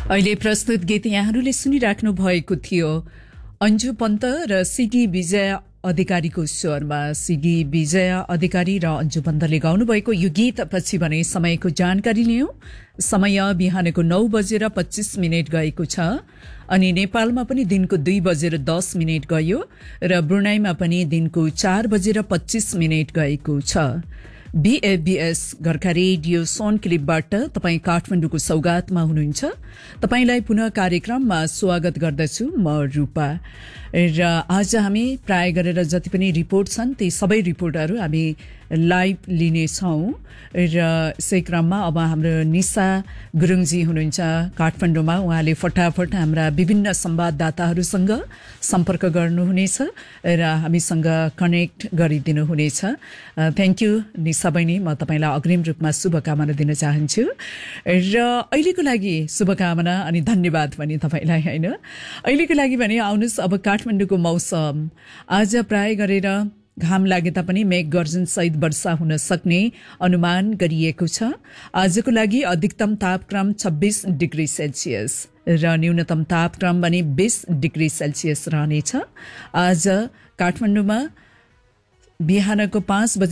अहिले प्रस्तुत गीत यहाँहरूले सुनिराख्नु भएको थियो अन्जु पन्त र सिडी विजय अधिकारीको स्वरमा। सिडी विजय अधिकारी र अन्जु पन्तले गाउनुभएको यो गीत पछि भने समयको जानकारी लियौं। समय बिहानको 9:25 गएको छ अनि नेपालमा पनि दिनको 2:10 गयो र ब्रुनाईमा पनि दिनको 4:25 गएको छ। BABS गोर्खा रेडियो सोन क्लिपबाट तपाईं काठमाडौँको सौगातमा हुनुहुन्छ। तपाईंलाई पुनः कार्यक्रममा स्वागत गर्दछु म रूपा। र आज हामी प्राय गरेर जति पनि रिपोर्ट छन् ती सबै रिपोर्टहरू हामी लाइभ लिनेछौं र यसै क्रममा अब हाम्रो निशा गुरुङजी हुनुहुन्छ काठमाडौँमा। उहाँले फटाफट हाम्रा विभिन्न संवाददाताहरूसँग सम्पर्क गर्नुहुनेछ र हामीसँग कनेक्ट गरिदिनुहुनेछ। थ्यांक यू निशा बहिनी, म तपाईलाई अग्रिम रूपमा शुभकामना दिन चाहन्छु र अहिलेको लागि शुभकामना अनि धन्यवाद पनि तपाईलाई हैन। अहिलेको लागि भने आउनुस् अब काठमाडौँको मौसम। आज प्राय गरेर घाम लागे तापनि मेघ गर्जन सहित वर्षा हुन सक्ने अनुमान गरिएको छ। आजको लागि अधिकतम तापक्रम 26 डिग्री सेल्सियस र न्यूनतम तापक्रम भने 20 डिग्री सेल्सियस रहनेछ। आज काठमाडौँमा बिहानको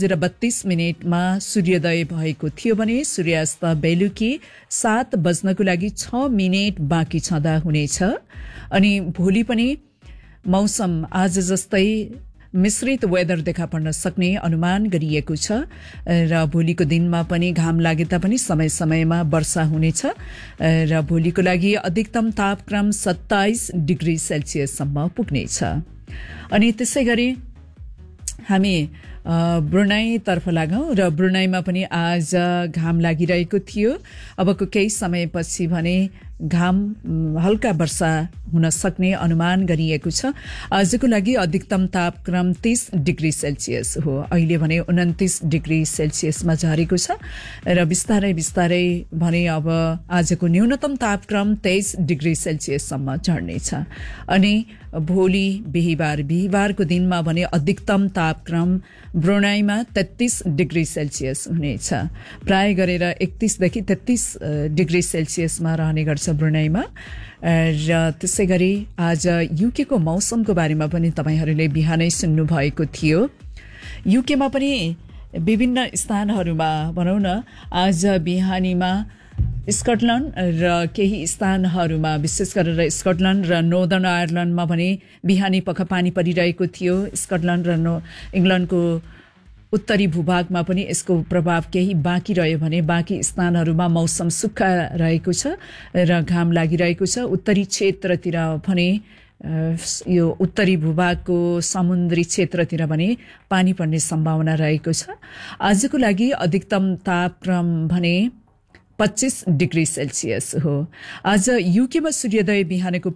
5:32 सूर्योदय भएको थियो भने सूर्यास्त बेलुकी 7 बज्नको लागि 6 मिनेट बाँकी छँदा हुनेछ। अनि भोलि पनि मौसम आज जस्तै मिश्रित वेदर देखा पर्न सक्ने अनुमान गरिएको छ र भोलिको दिनमा पनि घाम लागे तापनि समय समयमा वर्षा हुनेछ र भोलिको लागि अधिकतम तापक्रम 27 डिग्री सेल्सियससम्म पुग्नेछ। अनि त्यसै गरी हामी ब्रुनाई तर्फ लागौं र ब्रुनाईमा पनि आज घाम लागिरहेको थियो। अबको केही समयपछि भने घाम हल्का वर्षा हुन सक्ने अनुमान गरिएको छ। आजको लागि अधिकतम तापक्रम 30 डिग्री सेल्सियस हो। अहिले भने 29 डिग्री सेल्सियसमा झरेको छ र बिस्तारै बिस्तारै भने अब आजको न्यूनतम तापक्रम 23 डिग्री सेल्सियससम्म झर्नेछ। अनि भोलि बिहिबारको दिनमा भने अधिकतम तापक्रम ब्रुनाईमा 33 डिग्री सेल्सियस हुनेछ। प्राय गरेर 31 देखि 33 डिग्री सेल्सियसमा रहने गर्छ ब्रुनाईमा। र त्यसै गरी आज युके को मौसमको बारेमा पनि तपाईहरूले बिहानै सुन्नु भएको थियो। युकेमा पनि विभिन्न स्थानहरूमा भनौं न आज बिहानीमा स्कटल्याण्ड र केही स्थानहरूमा विशेष गरेर स्कटल्याण्ड र नर्दर्न आयरल्याण्डमा भने बिहानी पख पानी परिरहेको थियो। स्कटल्याण्ड र इङ्ग्ल्याण्डको उत्तरी भूभागमा पनि यसको प्रभाव केही बाँकी रह्यो भने बाँकी स्थानहरूमा मौसम सुक्खा रहेको छ र घाम लागिरहेको छ। उत्तरी क्षेत्रतिर भने यो उत्तरी भूभागको समुद्री क्षेत्रतिर भने पानी पर्ने सम्भावना रहेको छ। आजको लागि अधिकतम तापक्रम भने 25 डिग्री सेल्सियस हो। आज युकेमा सूर्योदय बिहानको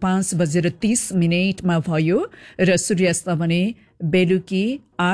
5:30 भयो र सूर्यास्त भने बेलुकी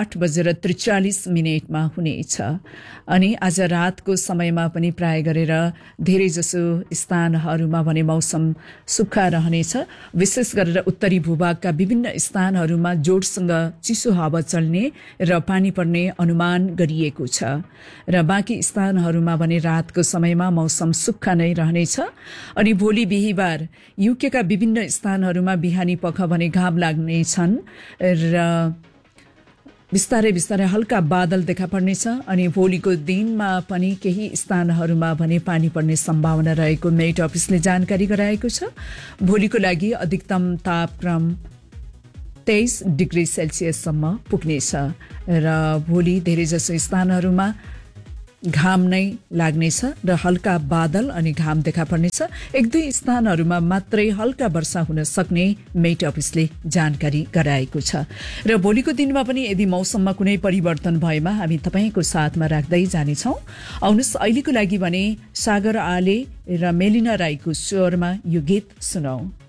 8:43 हुनेछ। अनि आज रातको समयमा पनि प्राय गरेर धेरै जसो स्थानहरूमा भने मौसम सुक्खा रहनेछ। विशेष गरेर उत्तरी भूभागका विभिन्न स्थानहरूमा जोडसँग चिसो हावा चल्ने र पानी पर्ने अनुमान गरिएको छ र बाँकी स्थानहरूमा भने रातको समयमा मौसम सुक्खा नै रहनेछ। अनि भोलि बिहिबार युकेका विभिन्न स्थानहरूमा बिहानी पख भने घाम लाग्ने छन् र बिस्तारै बिस्तारै हल्का बादल देखा पर्नेछ। अनि भोलिको दिनमा पनि केही स्थानहरूमा भने पानी पर्ने सम्भावना रहेको मेट अफिसले जानकारी गराएको छ। भोलिको लागि अधिकतम तापक्रम 23 डिग्री सेल्सियससम्म पुग्नेछ र भोलि धेरै जसो स्थानहरूमा घाम नै लाग्नेछ र हल्का बादल अनि घाम देखा पर्नेछ। 1-2 स्थानहरूमा मात्रै हल्का वर्षा हुन सक्ने मेट अफिसले जानकारी गराएको छ। र भोलिको दिनमा पनि यदि मौसममा कुनै परिवर्तन भएमा हामी तपाईको साथमा राख्दै जानेछौं। आउनुस् अहिलेको लागि भने सागर आले र मेलिना राईको स्वरमा यो गीत सुनौ।